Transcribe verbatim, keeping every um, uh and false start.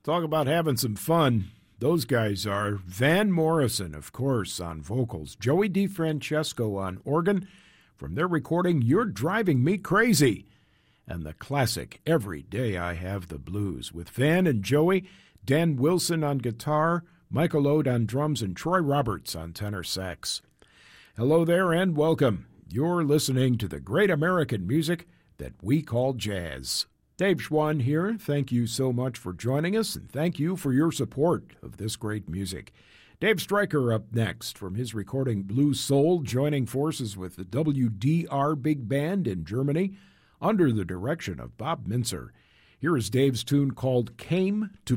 Talk about having some fun. Those guys are Van Morrison, of course, on vocals, Joey DeFrancesco on organ, from their recording You're Driving Me Crazy, and the classic Every Day I Have the Blues, with Van and Joey, Dan Wilson on guitar, Michael Ode on drums, and Troy Roberts on tenor sax. Hello there and welcome. You're listening to the great American music that we call jazz. Dave Schwann here. Thank you so much for joining us, and thank you for your support of this great music. Dave Stryker up next from his recording Blue Soul, joining forces with the W D R Big Band in Germany under the direction of Bob Mintzer. Here is Dave's tune called Came to